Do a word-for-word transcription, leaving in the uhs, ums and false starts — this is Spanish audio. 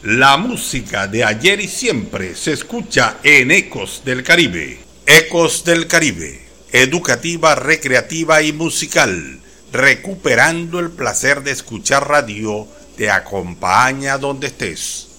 La música de ayer y siempre se escucha en Ecos del Caribe. Ecos del Caribe, educativa, recreativa y musical. Recuperando el placer de escuchar radio, te acompaña donde estés.